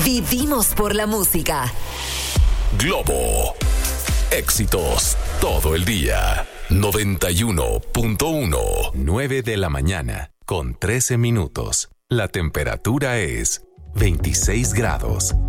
Vivimos por la música. Globo. Éxitos todo el día. 91.1. 9 de la mañana con 13 minutos. La temperatura es 26 grados.